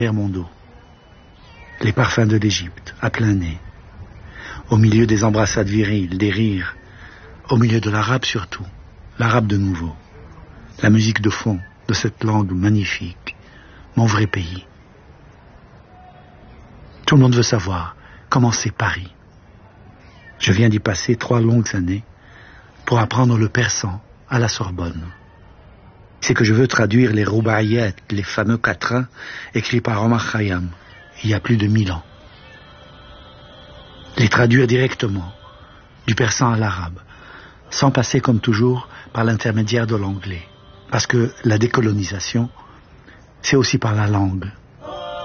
derrière mon dos. Les parfums de l'Égypte, à plein nez. Au milieu des embrassades viriles, des rires. Au milieu de l'arabe surtout. L'arabe de nouveau. La musique de fond de cette langue magnifique. Mon vrai pays. Tout le monde veut savoir comment c'est Paris. Je viens d'y passer 3 longues années pour apprendre le persan à la Sorbonne. C'est que je veux traduire les roubaïyat, les fameux quatrains écrits par Omar Khayyam il y a plus de 1000 ans. Les traduire directement du persan à l'arabe, sans passer comme toujours par l'intermédiaire de l'anglais. Parce que la décolonisation, c'est aussi par la langue.